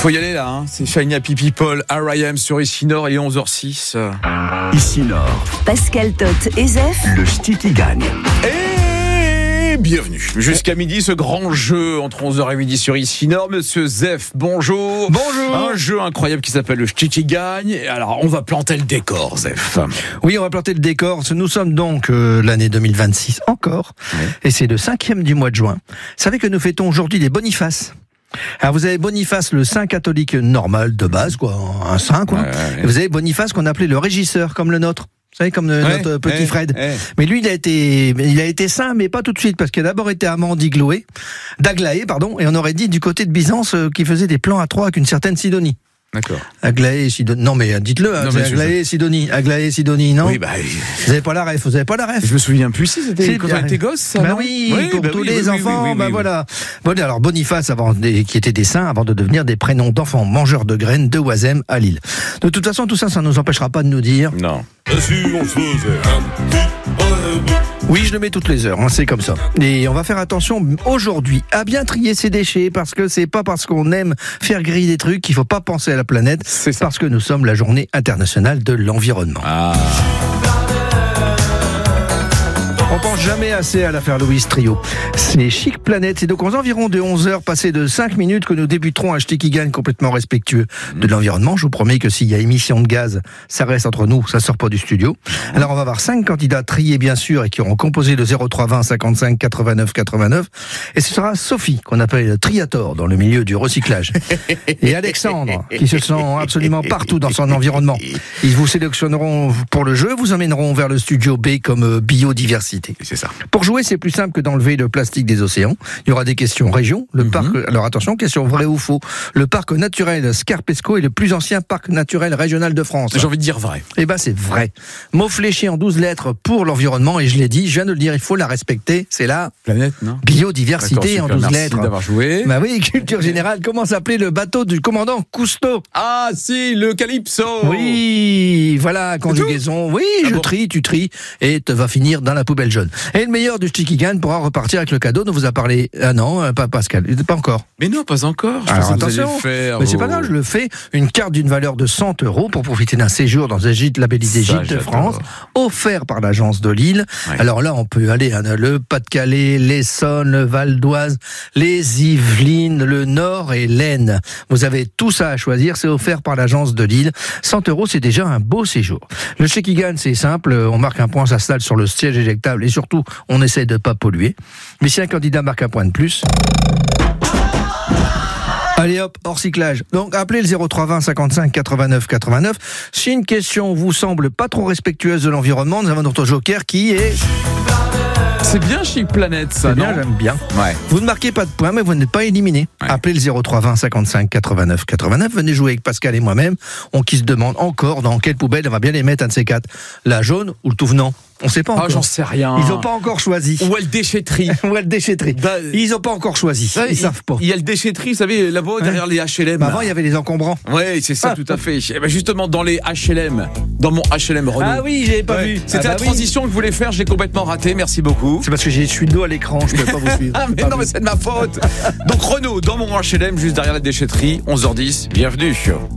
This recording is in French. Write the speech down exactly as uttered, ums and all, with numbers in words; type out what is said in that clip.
faut y aller là, hein. C'est Shiny Happy People, R I M sur Ici Nord, il est onze heures six. Ici Nord, Pascal Tot et Zef, le ch'ti qui gagne. Et bienvenue jusqu'à midi, ce grand jeu entre onze heures et midi sur Ici Nord. Monsieur Zef, bonjour. Bonjour. Un jeu incroyable qui s'appelle le ch'ti qui gagne. Alors, on va planter le décor, Zef. Oui, on va planter le décor. Nous sommes donc euh, l'année deux mille vingt-six encore. Ouais. Et c'est le cinquième du mois de juin. Vous savez que nous fêtons aujourd'hui les Bonifaces. Alors vous avez Boniface, le saint catholique normal de base, quoi, un saint, quoi. Ouais, ouais. Et vous avez Boniface qu'on appelait le régisseur, comme le nôtre. Vous savez, comme le- Ouais, notre petit ouais, Fred. ouais. Mais lui, il a été, il a été saint, mais pas tout de suite, parce qu'il a d'abord été amant d'Igloé, d'Aglaé, pardon, et on aurait dit du côté de Byzance euh, qui faisait des plans à trois avec une certaine Sidonie. D'accord. Aglaé, Sidonie. Non, mais euh, dites-le, hein, Non, c'est mais je- Aglaé, Sidonie. Aglaé, Sidonie, non? Oui, bah, Vous avez pas la ref, vous avez pas la ref. je me souviens plus si c'était C'est quand bien. on était gosse, ça, Bah non oui, pour bah tous oui, les oui, oui, enfants, oui, oui, bah oui. voilà. Bon, alors Boniface, avant, des- qui étaient des saints, avant de devenir des prénoms d'enfants mangeurs de graines de Oisem à Lille. De toute façon, tout ça, ça ne nous empêchera pas de nous dire. Non. Et si on se faisait un petit rendez-vous? Oui, je le mets toutes les heures, hein, c'est comme ça. Et on va faire attention aujourd'hui à bien trier ses déchets, parce que c'est pas parce qu'on aime faire griller des trucs qu'il faut pas penser à la planète, C'est ça. parce que nous sommes la journée internationale de l'environnement. Ah. On pense jamais assez à l'affaire Louise Trio. C'est Chic Planète, c'est donc aux environs de onze heures passées de cinq minutes que nous débuterons un ch'ti qui gagne complètement respectueux de l'environnement. Je vous promets que s'il y a émission de gaz, ça reste entre nous, ça sort pas du studio. Alors on va avoir cinq candidats triés bien sûr et qui auront composé le zéro trois vingt cinquante-cinq quatre-vingt-neuf quatre-vingt-neuf. Et ce sera Sophie, qu'on appelle le triator dans le milieu du recyclage. Et Alexandre, qui se sent absolument partout dans son environnement. Ils vous sélectionneront pour le jeu, vous emmèneront vers le studio B comme euh, biodiversité. C'est ça. Pour jouer, c'est plus simple que d'enlever le plastique des océans. Il y aura des questions région. Le Mhm. parc, alors attention, question vrai ou faux. Le parc naturel Scarpesco est le plus ancien parc naturel régional de France. J'ai envie de dire vrai. Eh ben, c'est vrai. Mot fléché en douze lettres pour l'environnement, et je l'ai dit, je viens de le dire, il faut la respecter. C'est la Planète, non biodiversité D'accord, en super, douze merci lettres. d'avoir joué. Bah oui, culture générale. Comment s'appelait le bateau du commandant Cousteau? Ah, si, le Calypso. Oui, voilà, conjugaison. Oui, Ah je bon trie, tu tries, et tu vas finir dans la poubelle jaune. Et le meilleur du ch'ti qui gagne pourra repartir avec le cadeau dont vous a parlé. Ah non, euh, pas Pascal, pas encore. Mais non, pas encore. Je Alors pensais que vous alliez attention, le faire, mais c'est vous. pas grave, je le fais. Une carte d'une valeur de cent euros pour profiter d'un séjour dans un gîte labellisé Ça, Gîte de j'adore. France, offert par l'agence de Lille. Ouais. Alors là, on peut aller hein, le Pas-de-Calais, l'Essonne, le Val d'Oise, les Yvelines, le Nord et l'Aisne. Vous avez tout ça à choisir, c'est offert par l'agence de Lille. cent euros, c'est déjà un beau séjour. Le chèque qui gagne, c'est simple, on marque un point, ça s'installe sur le siège éjectable et surtout, on essaie de pas polluer. Mais si un candidat marque un point de plus... Allez hop, hors cyclage. Donc appelez le zéro trois vingt cinquante-cinq quatre-vingt-neuf quatre-vingt-neuf. Si une question vous semble pas trop respectueuse de l'environnement, nous avons notre joker qui est... C'est bien Chic Planète, ça, C'est bien, non j'aime bien. Ouais. Vous ne marquez pas de points, mais vous n'êtes pas éliminé. Ouais. Appelez le zéro trois vingt cinquante-cinq quatre-vingt-neuf quatre-vingt-neuf. Venez jouer avec Pascal et moi-même. On qui se demande encore dans quelle poubelle on va bien les mettre, un de ces quatre. La jaune ou le tout venant? On ne sait pas Ah, encore. j'en sais rien. Ils n'ont pas encore choisi. Ou à le déchetterie. Ou la déchetterie. Bah, Ils n'ont pas encore choisi. Ouais, Ils il- savent pas. Il y a le déchetterie, vous savez, là-bas, derrière les H L M. Bah, avant, il y avait les encombrants. Ouais, c'est ça, Ah. tout à fait. Eh ben, justement, dans les H L M, dans mon H L M Renault. Ah oui, j'avais pas Ouais. vu. C'était Ah la bah oui. transition que je voulais faire, j'ai complètement raté, merci beaucoup. C'est parce que j'ai- je suis de dos à l'écran, je ne peux pas vous suivre. Ah, mais Pas non, vu. mais c'est de ma faute. Donc, Renault, dans mon H L M, juste derrière la déchetterie, onze heures dix, bienvenue.